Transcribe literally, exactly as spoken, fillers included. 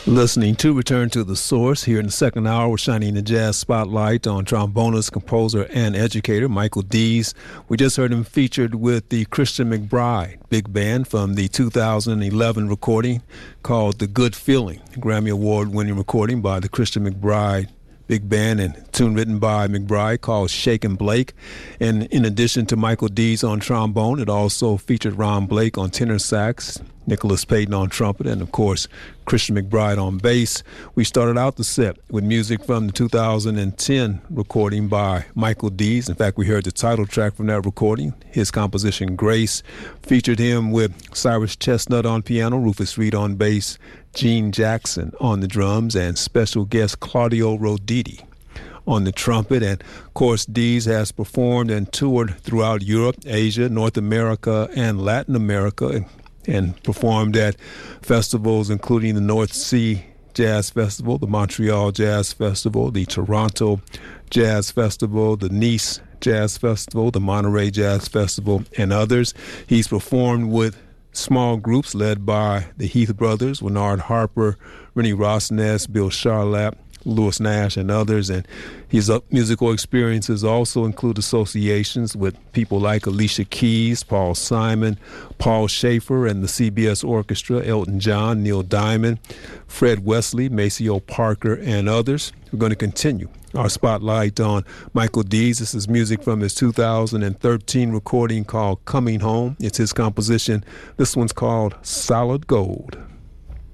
Listening to Return to the Source. Here in the second hour, we're shining the jazz spotlight on trombonist, composer, and educator Michael Dees. We just heard him featured with the Christian McBride Big Band from the two thousand eleven recording called The Good Feeling, Grammy Award-winning recording by the Christian McBride Big Band and tune written by McBride called Shakin' Blake. And in addition to Michael Dees on trombone, it also featured Ron Blake on tenor sax, Nicholas Payton on trumpet, and of course Christian McBride on bass. We started out the set with music from the two thousand ten recording by Michael Dees. In fact, we heard the title track from that recording. His composition Grace featured him with Cyrus Chestnut on piano, Rufus Reid on bass, Gene Jackson on the drums, and special guest Claudio Roditi on the trumpet. And of course, Dees has performed and toured throughout Europe, Asia, North America, and Latin America, and and performed at festivals including the North Sea Jazz Festival, the Montreal Jazz Festival, the Toronto Jazz Festival, the Nice Jazz Festival, the Monterey Jazz Festival, and others. He's performed with small groups led by the Heath Brothers, Bernard Harper, Rennie Rosnes, Bill Charlap, Louis Nash, and others. And his musical experiences also include associations with people like Alicia Keys, Paul Simon, Paul Schaefer, and the C B S Orchestra, Elton John, Neil Diamond, Fred Wesley, Maceo Parker, and others. We're going to continue our spotlight on Michael Dees. This is music from his two thousand thirteen recording called Coming Home. It's his composition. This one's called Solid Gold.